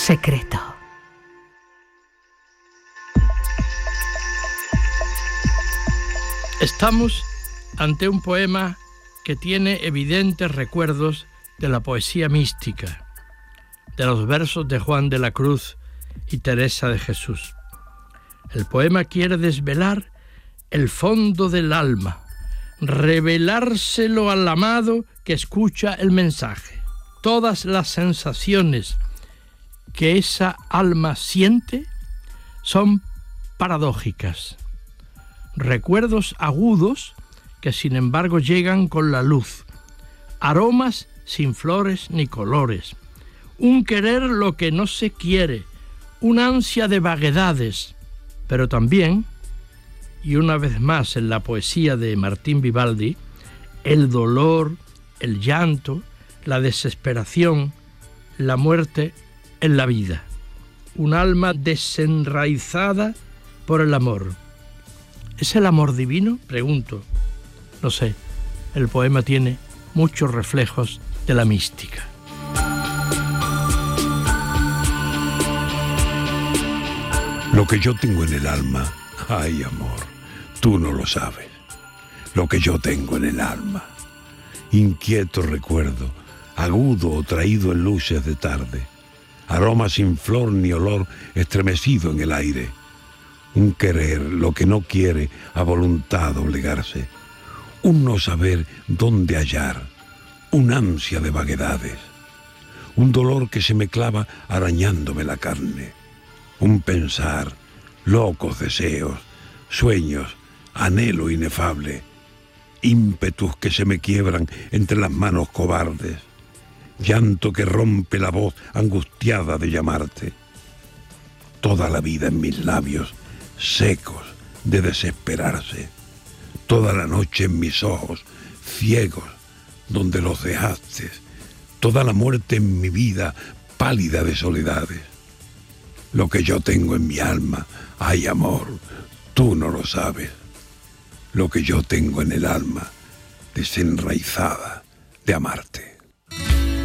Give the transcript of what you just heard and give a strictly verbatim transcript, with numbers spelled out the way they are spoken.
secreto. Estamos ante un poema que tiene evidentes recuerdos de la poesía mística, de los versos de Juan de la Cruz y Teresa de Jesús. El poema quiere desvelar el fondo del alma, revelárselo al amado que escucha el mensaje. Todas las sensaciones que esa alma siente son paradójicas, recuerdos agudos que sin embargo llegan con la luz, aromas sin flores ni colores, un querer lo que no se quiere, una ansia de vaguedades, pero también, y una vez más en la poesía de Martín Vivaldi, el dolor, el llanto, la desesperación, la muerte en la vida. Un alma desenraizada por el amor. ¿Es el amor divino? Pregunto. No sé. El poema tiene muchos reflejos de la mística. Lo que yo tengo en el alma, ay amor, tú no lo sabes. Lo que yo tengo en el alma, inquieto recuerdo, agudo o traído en luces de tarde, aroma sin flor ni olor estremecido en el aire, un querer lo que no quiere a voluntad doblegarse, un no saber dónde hallar, un ansia de vaguedades, un dolor que se me clava arañándome la carne, un pensar, locos deseos, sueños, anhelo inefable, ímpetus que se me quiebran entre las manos cobardes, llanto que rompe la voz angustiada de llamarte. Toda la vida en mis labios, secos de desesperarse, toda la noche en mis ojos, ciegos, donde los dejaste, toda la muerte en mi vida, pálida de soledades. Lo que yo tengo en mi alma, ay amor, tú no lo sabes. Lo que yo tengo en el alma, desenraizada de amarte.